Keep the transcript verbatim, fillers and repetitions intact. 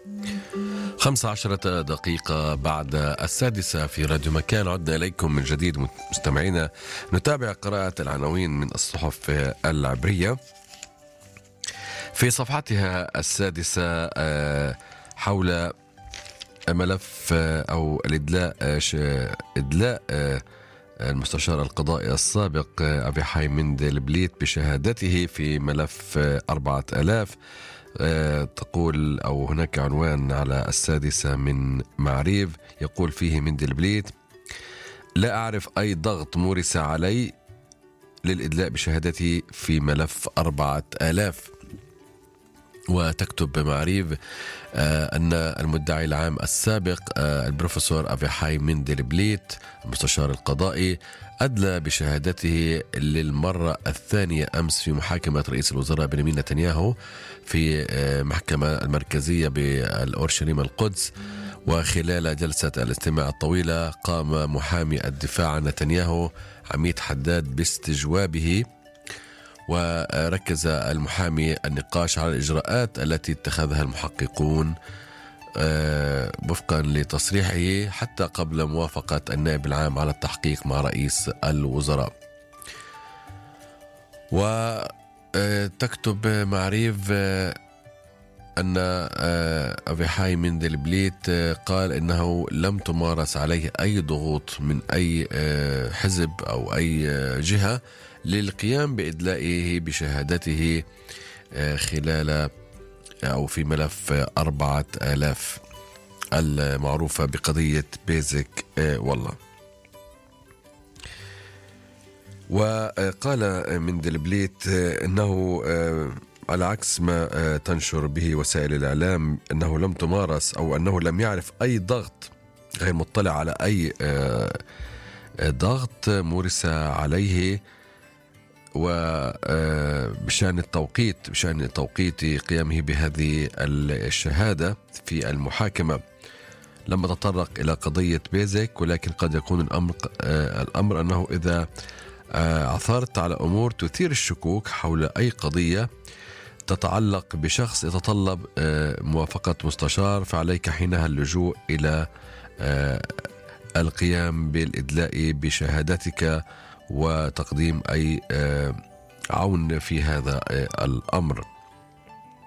خمسة عشرة دقيقة بعد السادسة في راديو مكان، عدنا إليكم من جديد مستمعينا. نتابع قراءة العناوين من الصحف العبرية في صفحتها السادسة حول ملف أو الإدلاء إدلاء المستشار القضائي السابق أبيحاي مندلبليت بشهادته في ملف أربعة آلاف. تقول أو هناك عنوان على السادسة من معريف يقول فيه مندلبليت: لا أعرف أي ضغط مورس علي للإدلاء بشهادتي في ملف أربعة آلاف. وتكتب معريف أن المدعي العام السابق البروفيسور أبيحاي مندلبليت المستشار القضائي أدلى بشهادته للمرة الثانية أمس في محاكمة رئيس الوزراء بنيامين نتنياهو في محكمة المركزية بالأورشليم القدس. وخلال جلسة الاستماع الطويلة قام محامي الدفاع عن نتنياهو عميد حداد باستجوابه، وركز المحامي النقاش على الإجراءات التي اتخذها المحققون وفقا لتصريحه حتى قبل موافقة النائب العام على التحقيق مع رئيس الوزراء. وتكتب معريف أن أبيحاي مندلبليت قال إنه لم تمارس عليه أي ضغوط من أي حزب أو أي جهة للقيام بإدلائه بشهادته خلال أو في ملف أربعة آلاف المعروفة بقضية بيزك والله. وقال مندلبليت أنه على عكس ما تنشر به وسائل الإعلام أنه لم تمارس أو أنه لم يعرف أي ضغط، غير مطلع على أي ضغط مورس عليه وبشأن التوقيت بشأن توقيت قيامه بهذه الشهادة في المحاكمة. لم تطرق إلى قضية بيزك، ولكن قد يكون الأمر الأمر أنه إذا عثرت على أمور تثير الشكوك حول أي قضية تتعلق بشخص يتطلب موافقة مستشار، فعليك حينها اللجوء إلى القيام بالإدلاء بشهادتك وتقديم أي عون في هذا الأمر.